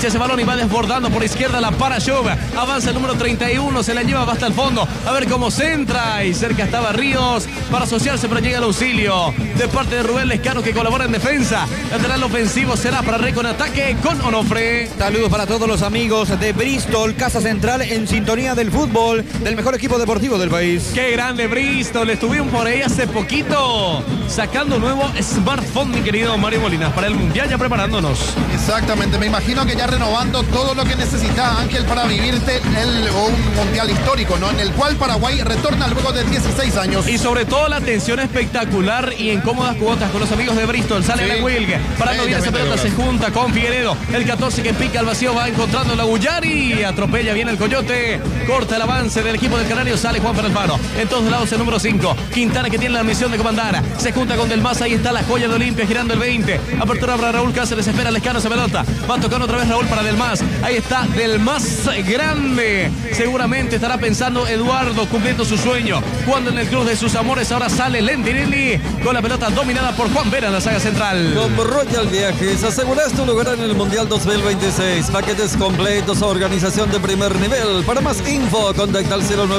derecha ese balón y va desbordando por izquierda la para Chuba. Avanza el número 31, se la lleva hasta el fondo. A ver cómo centra. Y cerca estaba Ríos para asociarse, pero llega el auxilio de parte de Rubén Lescano, que colabora en defensa. Lateral ofensivo será para Reco en ataque con Onofre. Saludos para todos los amigos de Bristol, Casa Central, en sintonía del fútbol, del mejor equipo deportivo del país. ¡Qué grande Bristol! Estuvieron por ahí hace poquito sacando un nuevo smartphone, mi querido Mario Molinas, para el Mundial, ya preparándonos. Exactamente, me imagino que ya renovando todo lo que necesita Ángel para vivirte un Mundial histórico, ¿no? En el cual Paraguay retorna luego de 16 años. Y sobre todo la atención espectacular y en cómodas cuotas con los amigos de Bristol. Sale la Wilgue, parando bien esa pelota, se junta con Figueredo. El 14 que pica al vacío, va encontrando la Ullari, atropella bien el Coyote, corta el avance del equipo del Canario, sale Juan Alfaro. En todos lados el número 5, Quintana, que tiene la misión de comandar, se junta con Del Mas, ahí está la joya de Olimpia girando el 20. Apertura para Raúl Cáceres, espera Lescano esa pelota, va tocando otra vez Raúl para Del Mas, ahí está Del Mas grande. Seguramente estará pensando Eduardo cumpliendo su sueño, jugando en el club de sus amores. Ahora sale Lentinelli con la pelota dominada por Juan Vera en la saga central. Con Royal Viajes aseguras tu lugar en el Mundial 2026. Paquetes completos, organización de primer nivel. Para más info, contacta al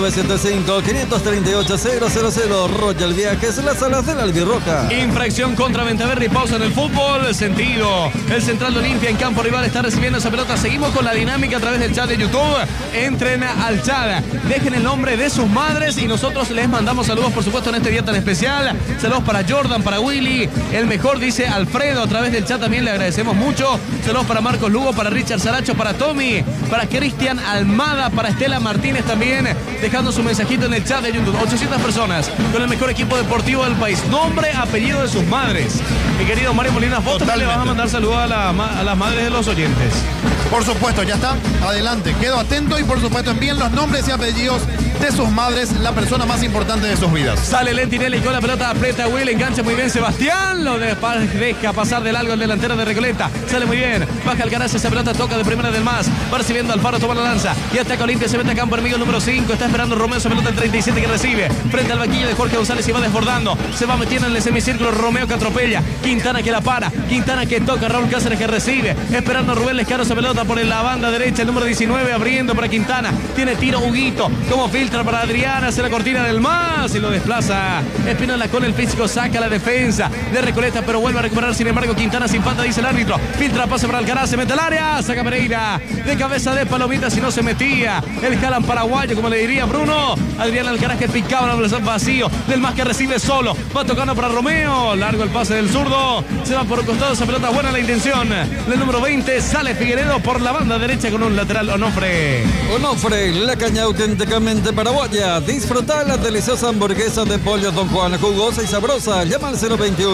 0975-538-000. Royal Viajes, las alas de la albirroja. Infracción contra Ventaverri, pausa en el fútbol. Sentido. El central de Olimpia en campo rival está recibiendo esa pelota. Seguimos con la dinámica a través del chat de YouTube. Entren al chat, dejen el nombre de sus madres y nosotros les mandamos saludos, por supuesto, en este día tan especial. Saludos para Jordan, para Willy, el mejor, dice Alfredo, a través del chat también le agradecemos mucho. Saludos para Marcos Lugo, para Richard Saracho, para Tommy, para Cristian Almada, para Estela Martínez también, dejando su mensajito en el chat de YouTube. 800 personas con el mejor equipo deportivo del país. Nombre, apellido de sus madres. Mi querido Mario Molina, vos también le vas a mandar saludos a las madres de los oyentes. Por supuesto, ya está. Adelante, quedo atento y por supuesto envíen los nombres y apellidos de sus madres, la persona más importante de sus vidas. Sale Lentinelli con la pelota, aprieta Will, engancha muy bien Sebastián, lo deja pasar de largo el delantero de Recoleta, sale muy bien, baja Alcaraz, esa pelota toca de primera Del Mas, va recibiendo Alfaro, toma la lanza y ataca Olimpia, se mete a campo enemigo el número 5, está esperando Romeo, esa pelota el 37 que recibe, frente al banquillo de Jorge González y va desbordando, se va metiendo en el semicírculo, Romeo que atropella, Quintana que la para, Quintana que toca, Raúl Cáceres que recibe, esperando a Rubén Lescano, esa pelota por la banda derecha, el número 19 abriendo para Quintana, tiene tiro Huguito, como filtra para Adriana, hace la cortina Del Mas y lo desplaza. Espinola con el físico, saca la defensa de Recoleta, pero vuelve a recuperar, sin embargo Quintana sin falta, dice el árbitro, filtra, pase para Alcaraz, se mete al área, saca Pereira, de cabeza de Palomita, si no se metía, el jalan paraguayo, como le diría Bruno, Adrián Alcaraz que picaba el vacío, Del Mas que recibe solo, va tocando para Romeo, largo el pase del zurdo, se va por un costado, esa pelota buena la intención, del número 20, sale Figueredo por la banda derecha con un lateral Onofre. Onofre, la caña auténticamente paraguaya. Disfruta la deliciosa hamburguesa de pollo Don Juan, jugosa y sabrosa. Llama al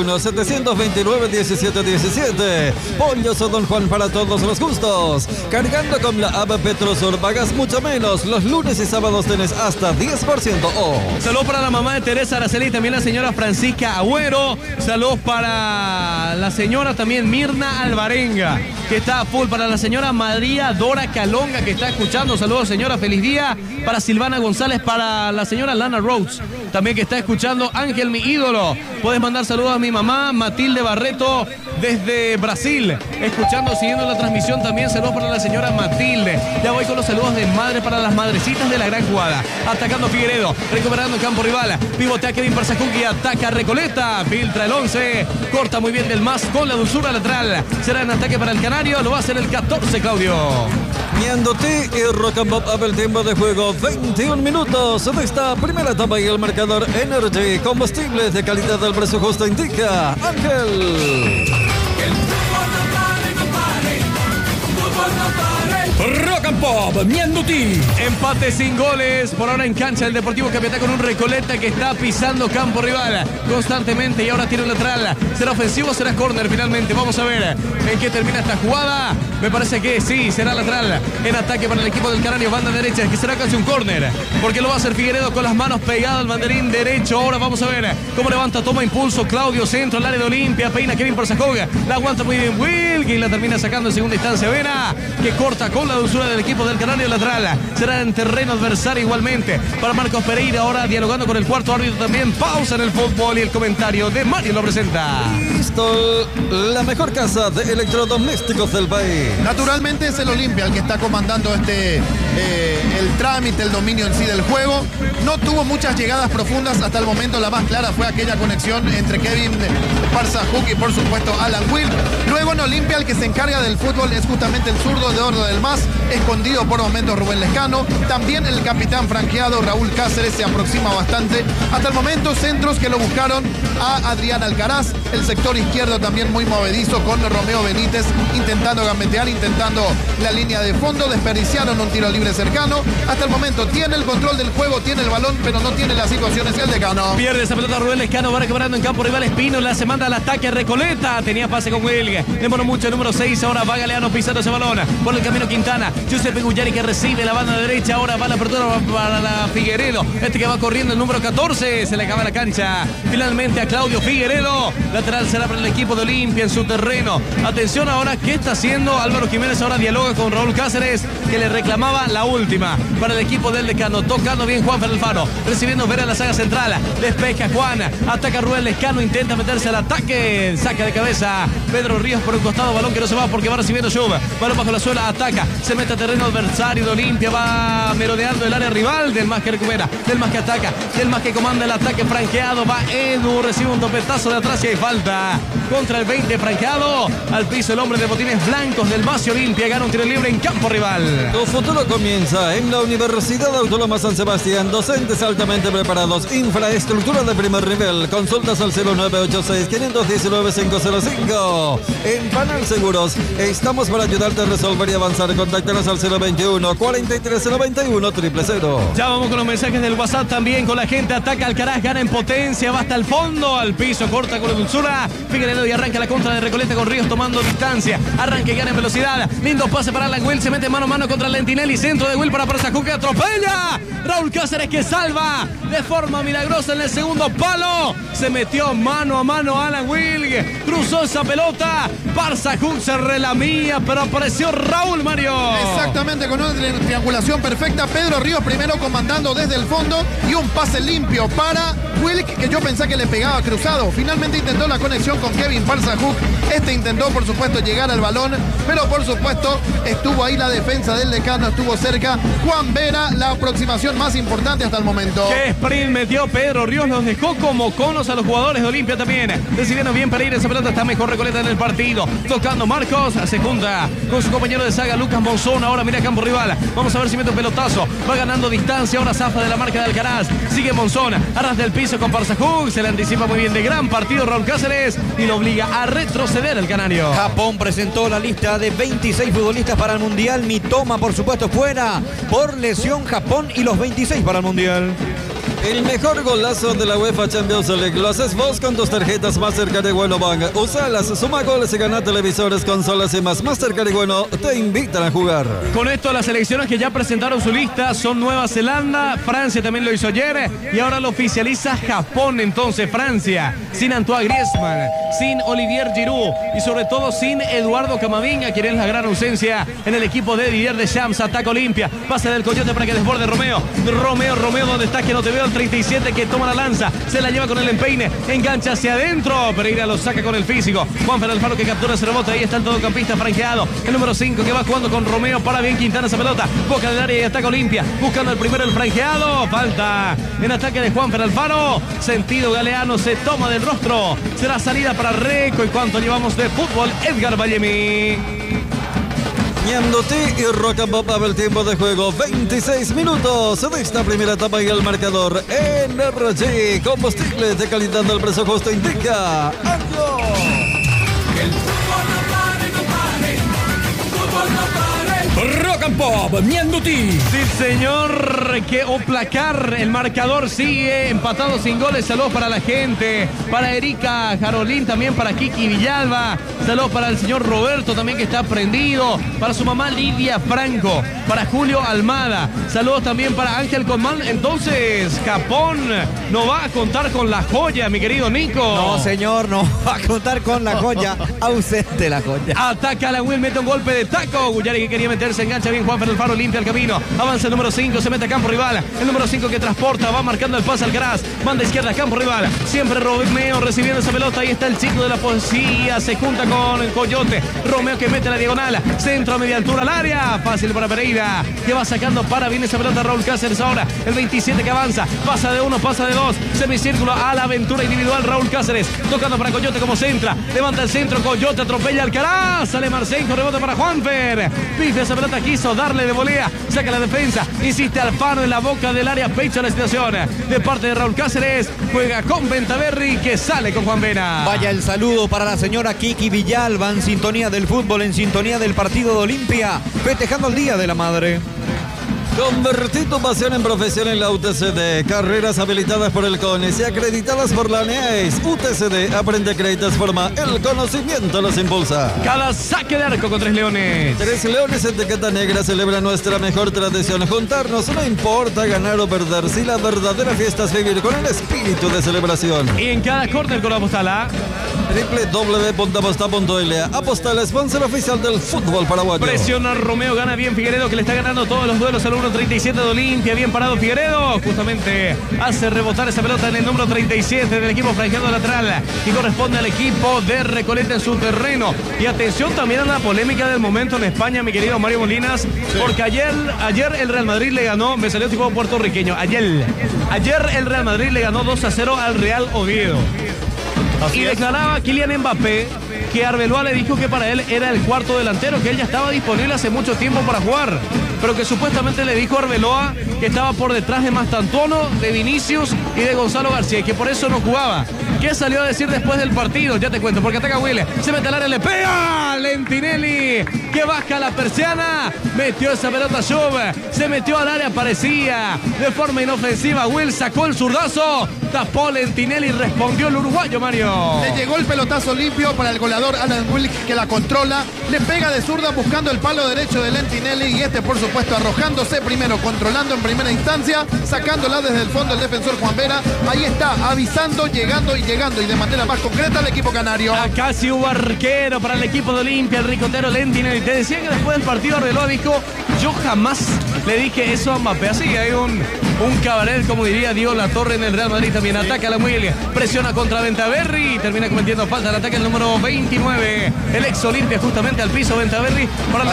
021-729-1717. Pollos Don Juan para todos los gustos. Cargando con la app Petrosur pagas mucho menos. Los lunes y sábados tenés hasta 10% off. Saludos para la mamá de Teresa Araceli y también la señora Francisca Agüero. Saludos para la señora también Mirna Alvarenga, que está a full. Para la señora María Dora Calonga, que está escuchando. Saludos, señora, feliz día. Para Silvana González, para la señora Lana Rhodes, también que está escuchando. Ángel, mi ídolo. Puedes mandar saludos a mi mamá Matilde Barreto desde Brasil, escuchando, siguiendo la transmisión también. Saludos para la señora Matilde. Ya voy con los saludos de madre para las madrecitas de la gran jugada. Atacando Figueredo, recuperando el campo rival. Pivotea Kevin Parsacuqui, ataca Recoleta, filtra el 11, corta muy bien Del Mas con la dulzura lateral. Será en ataque para el Canario, lo va a hacer el 14, Claudio. Miéndote y Rock and Pop abre el tiempo de juego. 21 minutos de esta primera etapa y el marcador Energy. Combustibles de calidad del precio justo indica Ángel. Rock and Pop, Mianduti. Empate sin goles. Por ahora en cancha el Deportivo Capiatá con un Recoleta que está pisando campo rival constantemente y ahora tiene un lateral. ¿Será ofensivo o será córner finalmente? Vamos a ver en qué termina esta jugada. Me parece que sí, será lateral. En ataque para el equipo del Canario, banda derecha, que será casi un córner, porque lo va a hacer Figueredo con las manos pegadas al banderín derecho. Ahora vamos a ver cómo levanta, toma impulso Claudio, centro al área de Olimpia, peina Kevin Parsacoga, la aguanta muy bien Wilkie y la termina sacando en segunda instancia Vera, que corta con la dulzura del el equipo del Canario lateral. Será en terreno adversario igualmente para Marcos Pereira. Ahora dialogando con el cuarto árbitro también. Pausa en el fútbol y el comentario de Mario lo presenta. Bristol, la mejor casa de electrodomésticos del país. Naturalmente es el Olimpia el que está comandando el trámite, el dominio en sí del juego. No tuvo muchas llegadas profundas hasta el momento. La más clara fue aquella conexión entre Kevin Parsajuk y por supuesto Alan Will. Luego en Olimpia el que se encarga del fútbol es justamente el zurdo de Ordo del Mas, escondido por momentos Rubén Lescano. También el capitán franqueado Raúl Cáceres se aproxima bastante. Hasta el momento centros que lo buscaron a Adrián Alcaraz. El sector izquierdo también muy movedizo con Romeo Benítez intentando gambetear, intentando la línea de fondo. Desperdiciaron un tiro libre cercano. Hasta el momento tiene el control del juego, tiene el balón, pero no tiene las situaciones el decano. Pierde esa pelota Rubén Lescano, va recuperando en campo rival Espino, se manda al ataque Recoleta, tenía pase con Wilgue, demoró mucho el número 6, ahora va Galeano pisando ese balón, por el camino Quintana, Giuseppe Gugliari que recibe la banda derecha, ahora va la apertura para la Figueredo, que va corriendo el número 14, se le acaba la cancha, finalmente a Claudio Figueredo, lateral será para el equipo de Olimpia en su terreno. Atención ahora, ¿qué está haciendo Álvaro Jiménez? Ahora dialoga con Raúl Cáceres, que le reclamaba la última para el equipo del decano, tocando bien Juan Alfaro, recibiendo Vera en la saga central, despeja Juan, ataca Rubén Lescano, intenta meterse al ataque, saca de cabeza Pedro Ríos por un costado, balón que no se va porque va recibiendo Chuba, balón bajo la suela, ataca, se mete a terreno adversario de Olimpia, va merodeando el área rival, del más que recupera, del más que ataca, del más que comanda el ataque franqueado, va Edu, recibe un topetazo de atrás y hay falta contra el 20 franqueado, al piso el hombre de botines blancos del Base Olimpia, gana un tiro libre en campo rival. Tu futuro comienza en la Universidad Autónoma San Sebastián, docentes altamente preparados, infraestructura de primer nivel, consultas al 0986-519-505. En Panal Seguros, estamos para ayudarte a resolver y avanzar. Contáctanos al 021-43-091-000. Ya vamos con los mensajes del WhatsApp también, con la gente, ataca Alcaraz, gana en potencia, va hasta el fondo, al piso, corta con dulzura, Figueredo y arranca la contra de Recoleta con Ríos tomando distancia, arranque, gana en velocidad, lindo pase para Alan Will, se mete mano a mano contra Lentinelli, centro de Will para Parsajuk que atropella, Raúl Cáceres que salva de forma milagrosa en el segundo palo, se metió mano a mano Alan Will, cruzó esa pelota, Parsajuk se relamía, pero apareció Raúl Mario. Exactamente, con una triangulación perfecta, Pedro Ríos primero comandando desde el fondo y un pase limpio para Wilk, que yo pensé que le pegaba cruzado, finalmente intentó la conexión con Kevin Parsajuk, intentó por supuesto llegar al balón, pero por supuesto estuvo ahí la defensa del decano, estuvo cerca Juan Vera, la aproximación más importante hasta el momento. Qué sprint metió Pedro Ríos, los dejó como conos a los jugadores de Olimpia también, decidiendo bien Pereira, esa pelota está mejor Recoleta en el partido, tocando Marcos, se junta con su compañero de saga Lucas Monzón, ahora mira campo rival, vamos a ver si mete un pelotazo, va ganando distancia, ahora zafa de la marca de Alcaraz, sigue Monzón, arras del piso con Parsajuk, se le anticipa muy bien de gran partido Raúl Cáceres y lo obliga a retroceder el canario. Japón presentó la lista de 26 futbolistas para el Mundial, Mitoma por supuesto fuera por lesión, Japón y los 26 para el Mundial. El mejor golazo de la UEFA Champions League lo haces vos con tus tarjetas Mastercard y Bueno Bank. Usalas, suma goles y gana televisores, consolas y más. Mastercard y Bueno te invitan a jugar. Con esto las selecciones que ya presentaron su lista son Nueva Zelanda, Francia también lo hizo ayer y ahora lo oficializa Japón. Entonces Francia sin Antoine Griezmann, sin Olivier Giroud y sobre todo sin Eduardo Camavinga, quien es la gran ausencia en el equipo de Didier Deschamps. Ataca Olimpia, pase del Coyote para que desborde Romeo, ¿dónde está? Que no te veo. El 37 que toma la lanza, se la lleva con el empeine, engancha hacia adentro, Pereira lo saca con el físico, Juan Alfaro que captura ese rebote, ahí está el todocampista franqueado, el número 5 que va jugando con Romeo, para bien Quintana esa pelota, boca del área y ataca Olimpia, buscando el primero el franqueado, falta en ataque de Juan Alfaro, sentido Galeano, se toma del rostro, será salida para Reco. Y cuánto llevamos de fútbol, Edgar Vallemi. Ñandoti y Rock and Pop el tiempo de juego, 26 minutos de esta primera etapa y el marcador. NRG, combustible de calidad del precio justo indica. ¡Adiós! El fútbol no pare, compadre. Fútbol no pare. Rock and Pop, Ñandoti. Sí, señor, que placar. El marcador sigue empatado sin goles. Saludos para la gente, para Erika Jarolín, también para Kiki Villalba. Saludos para el señor Roberto también que está prendido. Para su mamá Lidia Franco. Para Julio Almada. Saludos también para Ángel Colmán. Entonces, Japón no va a contar con la joya, mi querido Nico. No, señor, no va a contar con la joya. Ausente la joya. Ataca a la Will, mete un golpe de taco. Gullari que quería meterse, engancha bien Juanfer del Faro, limpia el camino. Avanza el número 5, se mete a campo rival. El número 5 que transporta, va marcando el pase Alcaraz. Banda izquierda, campo rival. Siempre Romeo recibiendo esa pelota. Ahí está el chico de la poesía. Se junta con el Coyote. Romeo que mete la diagonal. Centro a media altura al área. Fácil para Pereira, que va sacando para bien esa pelota Raúl Cáceres ahora. El 27 que avanza. Pasa de 1, pasa de 2. Semicírculo a la aventura individual Raúl Cáceres. Tocando para Coyote como centra. Levanta el centro. Coyote atropella Alcaraz. Sale Marcenco. Rebote para Juanfer. Pife esa pelota. Quiso darle de volea. Saca la defensa. Insiste Alfaro en la boca del área. Pecha la situación. De parte de Raúl Cáceres. Juega con Ventaverri que sale con Juan Vena. Vaya el saludo para la señora Kiki Villalba en sintonía del fútbol, en sintonía del partido de Olimpia, festejando el Día de la Madre. Convertir tu pasión en profesión en la UTCD. Carreras habilitadas por el CONIS y acreditadas por la ANEAS. UTCD, aprende, créditos, forma. El conocimiento los impulsa. Cada saque de arco con 3 leones. 3 Leones, etiqueta negra, celebra nuestra mejor tradición. Juntarnos, no importa ganar o perder. Si la verdadera fiesta es vivir con el espíritu de celebración. Y en cada córner con la postala. www.aposta.la. Apostal, sponsor oficial del fútbol paraguayo. Presiona Romeo, gana bien Figueredo, que le está ganando todos los duelos al 1.37 de Olimpia. Bien parado Figueredo. Justamente hace rebotar esa pelota en el número 37 del equipo franjeado lateral, y corresponde al equipo de Recoleta en su terreno. Y atención también a la polémica del momento en España, mi querido Mario Molinas, porque ayer el Real Madrid le ganó, me salió tipo puertorriqueño, ayer el Real Madrid le ganó 2-0 al Real Oviedo. Y declaraba Kylian Mbappé que Arbeloa le dijo que para él era el cuarto delantero, que él ya estaba disponible hace mucho tiempo para jugar, pero que supuestamente le dijo a Arbeloa que estaba por detrás de Mastantuono, de Vinicius y de Gonzalo García, y que por eso no jugaba. ¿Qué salió a decir después del partido? Ya te cuento, porque ataca Will, se mete al área, le pega Lentinelli, que baja la persiana, metió esa pelota Schuber, se metió al área, parecía de forma inofensiva. Will sacó el zurdazo, tapó Lentinelli, respondió el uruguayo Mario. Le llegó el pelotazo limpio para el goleador Alan Wilk, que la controla, le pega de zurda buscando el palo derecho de Lentinelli, y este por supuesto arrojándose primero, controlando en primera instancia, sacándola desde el fondo el defensor Juan Vera. Ahí está, avisando, llegando y de manera más concreta al equipo canario. Acá sí hubo arquero para el equipo de Olimpia, el ricotero Lentinelli. Te decía que después del partido Arbeloa dijo: yo jamás le dije eso a Mbappé. Así hay un cabaret, como diría Diego Latorre, en el Real Madrid. También ataca a la Muelia, presiona contra Ventaverri y termina cometiendo falta al ataque el número 29, el ex Olimpia, justamente al piso Ventaverri.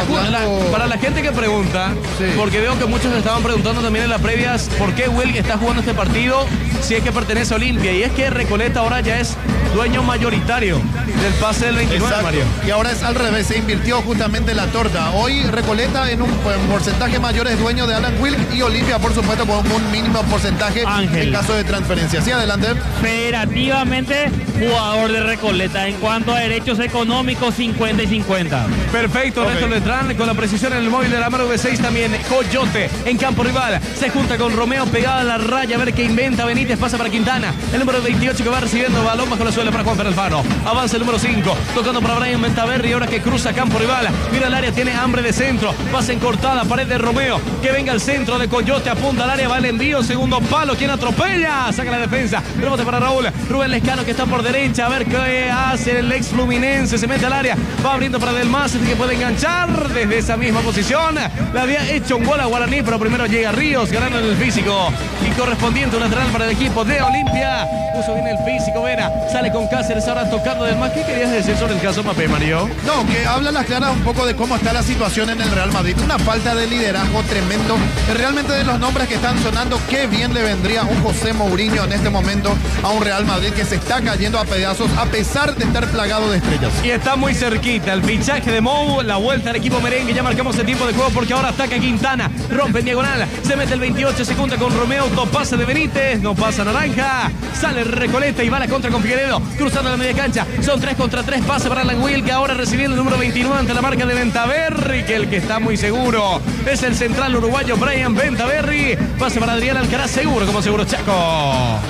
Para la gente que pregunta, sí, porque veo que muchos estaban preguntando también en las previas por qué Will está jugando este partido si es que pertenece a Olimpia, y es que Recoleta ahora ya es dueño mayoritario del pase del 29. Exacto. Mario. Y ahora es al revés, se invirtió justamente la torta. Hoy Recoleta en un porcentaje mayor es dueño de Alan Wilk, y Olimpia por supuesto con un mínimo porcentaje en caso de transferencia. Sí, adelante. Federativamente jugador de Recoleta. En cuanto a derechos económicos, 50 y 50. Perfecto, okay. Néstor Letrán con la precisión en el móvil de la mano V6 también. Coyote en campo rival, se junta con Romeo pegada a la raya, a ver qué inventa Benítez, pasa para Quintana, el número 28 que va recibiendo balón bajo la suela para Juan Alfaro. Avanza el número 5, tocando para Brian Ventaverri, ahora que cruza campo rival, mira el área, tiene hambre de centro, pasa en cortada, pared de Romeo, que venga el centro de Coyote, apunta al área, va el envío, segundo palo, quien atropella, saca la defensa, rebote para Raúl, Rubén Lescano que está por derecha, a ver qué hace el ex Fluminense, se mete al área, va abriendo para Del Mas, que puede enganchar desde esa misma posición, le había hecho un gol a Guaraní, pero primero llega Ríos, ganando en el físico, y correspondiente un lateral para el equipo de Olimpia, puso bien el físico, Vera, sale con Cáceres, ahora tocando Del Mas. ¿Qué querías decir sobre el caso Mbappé, Mario? No, que habla las claras un poco de cómo está la situación en el Real Madrid, una falta de liderazgo tremendo, realmente de los nombres que están sonando, qué bien le vendría un José Mourinho en este momento a un Real Madrid que se está cayendo a pedazos a pesar de estar plagado de estrellas. Y está muy cerquita el fichaje de Mou, la vuelta al equipo merengue, ya marcamos el tiempo de juego porque ahora ataca Quintana, rompe en diagonal, se mete el 28, se junta con Romeo, pase de Benítez, no pasa Naranja, sale Recoleta y va a la contra con Figueredo, cruzando la media cancha, son 3 contra 3, pase para Alan Will, que ahora recibiendo el número 29 ante la marca de Ventaverri, que el que está muy seguro es el central uruguayo Brian Ventaverri, pase para Adrián Alcaraz, seguro como seguro Chaco.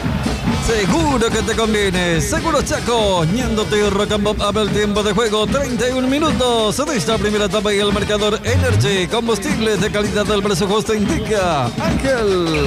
Seguro que te conviene. Seguro Chaco. Ñándote y Rock and Pop abre el tiempo de juego. 31 minutos de esta primera etapa y el marcador Energy. Combustibles de calidad del precio justo indica Ángel.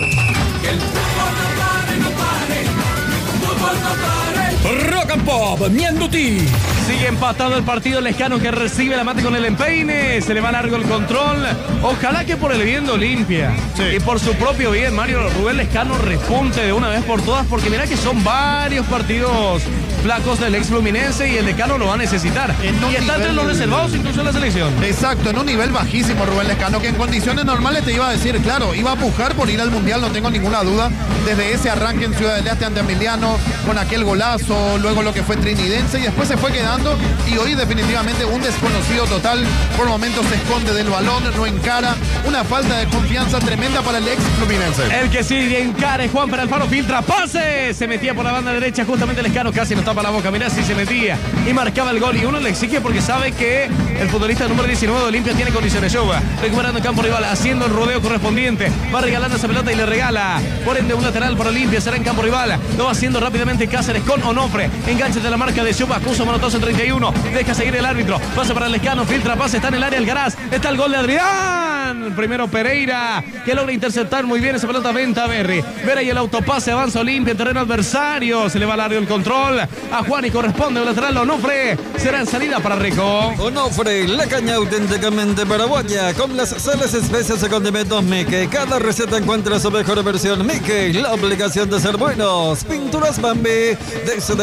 Que el fútbol no pare, no pare. Fútbol no pare. Rock and Pop, Ñanduti. Sigue empatado el partido. Lescano que recibe la mate con el empeine. Se le va largo el control. Ojalá que por el bien de Olimpia y por su propio bien, Mario, Rubén Lescano repunte de una vez por todas, porque mira que son varios partidos flacos del ex Fluminense y el Lescano lo va a necesitar. Y está entre los reservados incluso en la selección. Exacto, en un nivel bajísimo Rubén Lescano, que en condiciones normales te iba a decir, claro, iba a pujar por ir al Mundial, no tengo ninguna duda, desde ese arranque en Ciudad del Este ante Emiliano, con aquel golazo, luego lo que fue Trinidense, y después se fue quedando, y hoy definitivamente un desconocido total, por momentos se esconde del balón, no encara, una falta de confianza tremenda para el ex Fluminense. El que sigue encara es Juan Alfaro, filtra, pase, se metía por la banda derecha, justamente Lescano casi no tapa la boca, mirá si se metía y marcaba el gol, y uno le exige porque sabe que el futbolista número 19 de Olimpia tiene condiciones. Yoba, recuperando el campo rival, haciendo el rodeo correspondiente, va regalando esa pelota y le regala, por ende un lateral para Olimpia, será en campo rival, lo va haciendo rápidamente Cáceres con Onofre, enganche de la marca de Yoba, acusa manotazo en 31, deja seguir el árbitro, pasa para el Lescano, filtra, pase, está en el área Algaraz, está el gol de Adrián, primero Pereira, que logra interceptar muy bien esa pelota, Ventaverri, Vera y el autopase, avanza Olimpia en terreno adversario, se le va largo el control a Juan y corresponde el lateral Onofre, será en salida para Rico. Onofre, la caña auténticamente paraguaya, con las sales, especias y condimentos Mickey. Cada receta encuentra su mejor versión Mickey, la obligación de ser buenos. Pinturas Bambi, desde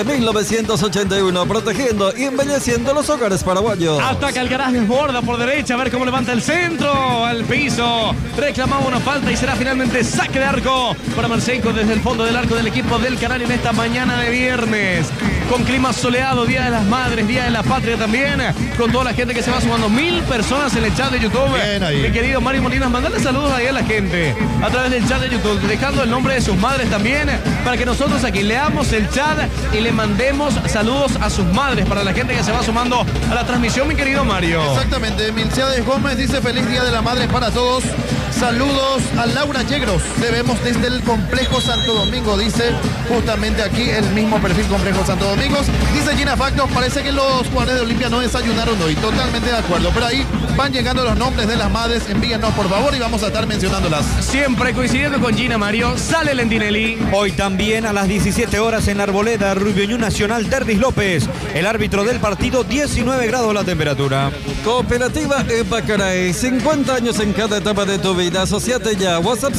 1981, protegiendo y embelleciendo los hogares paraguayos. Ataca el garaje, desborda por derecha, a ver cómo levanta el centro, al piso, reclamaba una falta y será finalmente saque de arco para Marcenco desde el fondo del arco del equipo del Canario en esta mañana de viernes, con clima soleado, Día de las Madres, Día de la Patria también, con toda la gente que se va sumando, 1000 personas en el chat de YouTube. Bien ahí. Mi querido Mario Molinas, mandale saludos ahí a la gente a través del chat de YouTube, dejando el nombre de sus madres también, para que nosotros aquí leamos el chat y le mandemos saludos a sus madres, para la gente que se va sumando a la transmisión, mi querido Mario. Exactamente, Milciades Gómez dice feliz Día de la Madre para todos. Saludos a Laura Yegros, debemos desde el Complejo Santo Domingo, dice justamente aquí el mismo perfil Complejo Santo Domingo. Dice Gina Factos, parece que los jugadores de Olimpia no desayunaron hoy, totalmente de acuerdo, pero ahí van llegando los nombres de las madres, envíennos por favor y vamos a estar mencionándolas. Siempre coincidiendo con Gina, Mario, sale Lendinelli. Hoy también a las 17 horas en la Arboleda, Rubio Nacional, Dervis López, el árbitro del partido, 19 grados la temperatura. Cooperativa Epacaray, 50 años en cada etapa de tu vida. Asociate ya. WhatsApp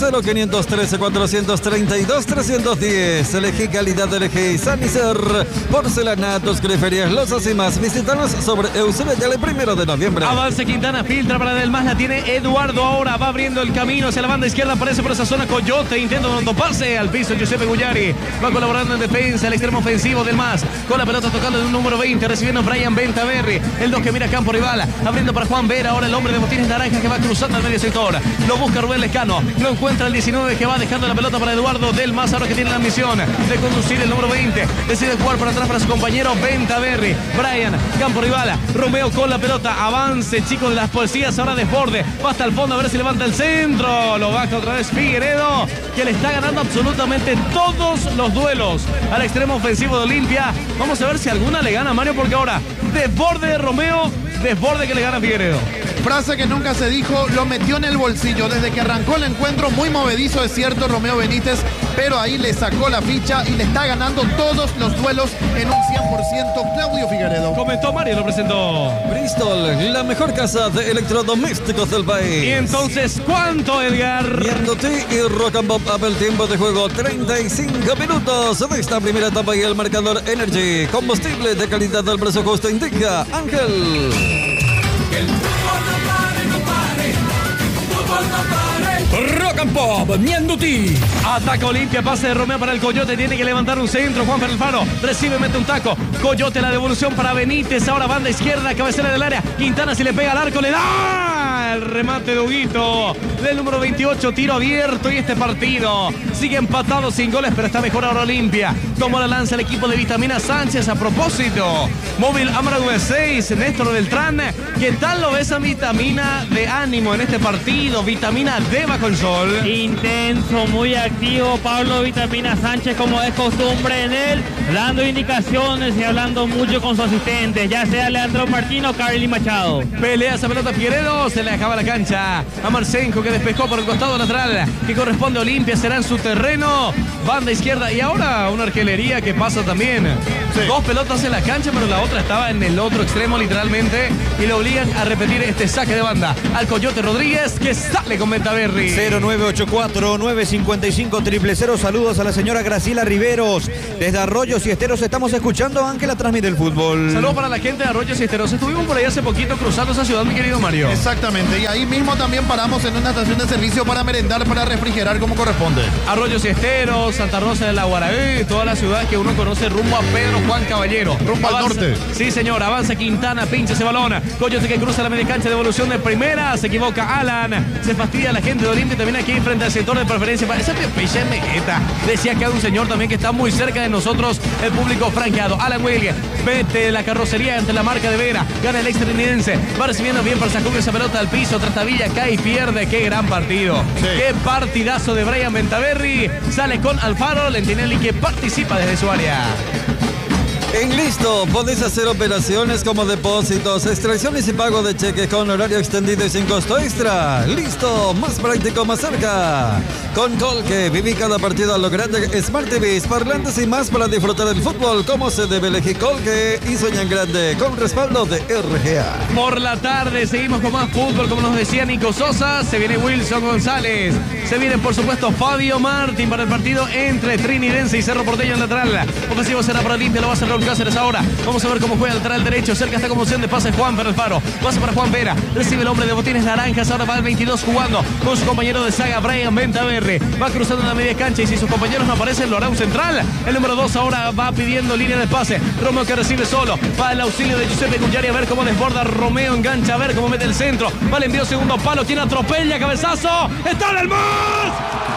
0513-432-310. Elegí calidad, elegí Sanicer, porcelanatos, griferías, losas y más. Visítanos sobre Eusebio Yale, 1 de noviembre. Avanza Quintana, filtra para Del Más, la tiene Eduardo ahora, va abriendo el camino hacia la banda izquierda, aparece por esa zona Coyote, intenta un autopase al piso, Giuseppe Gugliari va colaborando en defensa, el extremo ofensivo Del Más, con la pelota tocando en un número 20, recibiendo Brian Ventaverri, el 2 que mira campo rival, abriendo para Juan Vera, ahora el hombre de botines naranjas que va cruzando al medio sector, lo busca Rubén Lescano, lo encuentra el 19 que va dejando la pelota para Eduardo Del Más, ahora que tiene la misión de conducir el número 20, decide jugar para atrás para su compañero Ventaverri, Brian, campo rival, Romeo con la pelota, avance chicos de las poesías, ahora desborde, va hasta el fondo a ver si levanta el centro, lo baja otra vez Figueredo, que le está ganando absolutamente todos los duelos al extremo ofensivo de Olimpia. Vamos a ver si alguna le gana a Mario, porque ahora desborde de Romeo, desborde que le gana Figueredo. Frase que nunca se dijo, lo metió en el bolsillo. Desde que arrancó el encuentro, muy movedizo, es cierto, Romeo Benítez, pero ahí le sacó la ficha y le está ganando todos los duelos en un 100% Claudio Figueredo. Comentó Mario, lo presentó Bristol, la mejor casa de electrodomésticos del país. Y entonces, ¿cuánto, Edgar? Viendo ti y Rock and Pop Up, el tiempo de juego 35 minutos de esta primera etapa y el marcador Energy, combustible de calidad del precio justo, indica Ángel. Que el fútbol no pare, no pare. Fútbol no pare. Rock and Pop, Mianduti. Ataca Olimpia, pase de Romeo para el Coyote, tiene que levantar un centro, Juan Alfaro recibe, mete un taco, Coyote la devolución para Benítez, ahora banda izquierda, cabecera del área, Quintana si le pega al arco, le da el remate de Huguito, del número 28, tiro abierto, y este partido sigue empatado sin goles, pero está mejor ahora Olimpia, tomó la lanza el equipo de Vitamina Sánchez. A propósito, Móvil Amara V6, Néstor Beltrán, ¿qué tal lo ves a vitamina de ánimo en este partido? Vitamina D bajo el sol. Intenso, muy activo Pablo Vitamina Sánchez, como es costumbre en él, dando indicaciones y hablando mucho con su asistente, ya sea Leandro Martín o Carly Machado. Pelea esa pelota Figueredo, se la dejaba la cancha. cancha a Marcenco, que despejó por el costado lateral que corresponde a Olimpia, será en su terreno, banda izquierda. Y ahora una arquelería que pasa también. Sí. Dos pelotas en la cancha, pero la otra estaba en el otro extremo literalmente, y lo obligan a repetir este saque de banda al Coyote Rodríguez, que sale con Ventaverri. 0984-955-000. Saludos a la señora Graciela Riveros. Desde Arroyos y Esteros estamos escuchando Ángela transmite el fútbol. Saludos para la gente de Arroyos y Esteros. Estuvimos por ahí hace poquito cruzando esa ciudad, mi querido Mario. Exactamente, y ahí mismo también paramos en una estación de servicio para merendar, para refrigerar como corresponde. Arroyos y Esteros, Santa Rosa de la Guaraí, toda la ciudad que uno conoce rumbo a Pedro Juan Caballero. Rumbo al norte. Sí, señor, avanza Quintana, pincha ese balón. Coyote que cruza la media cancha, devolución de primera, se equivoca Alan. Se fastidia la gente de Olimpia también aquí frente al sector de preferencia. Esa pecha mequeta. Decía que hay un señor también que está muy cerca de nosotros, el público franqueado. Alan Williams, vete la carrocería ante la marca de Vera. Gana el extranidense. Va recibiendo bien para sacudir esa pelota al piso. Trastavilla cae y pierde. Qué gran partido. Sí. Qué partidazo de Brian Ventaverri. Sale con Alfaro Lentinelli, que participa desde su área. En Listo podés hacer operaciones como depósitos, extracciones y pago de cheques con horario extendido y sin costo extra. Listo, más práctico, más cerca. Con Colque, viví cada partido a lo grande. Smart TVs, parlantes y más para disfrutar del fútbol como se debe. Elegir Colque y sueña en grande con respaldo de RGA. Por la tarde seguimos con más fútbol, como nos decía Nico Sosa. Se viene Wilson González. Se viene, por supuesto, Fabio Martín para el partido entre Trinidense y Cerro Porteño en lateral. Ofensivo será para Olimpia, lo va a hacer Raúl Cáceres ahora. Vamos a ver cómo juega el lateral derecho. Cerca está como opción de pase Juan para Alfaro. Pase para Juan Vera. Recibe el hombre de botines naranjas. Ahora va el 22 jugando con su compañero de saga, Brian Ventaverri. Va cruzando la media cancha y si sus compañeros no aparecen, lo hará un central. El número 2 ahora va pidiendo línea de pase. Romeo que recibe solo. Va el auxilio de Giuseppe Cugliari a ver cómo desborda Romeo. Engancha a ver cómo mete el centro. Va el envío segundo palo. ¿Quién atropella? Cabezazo. ¡Está en el más!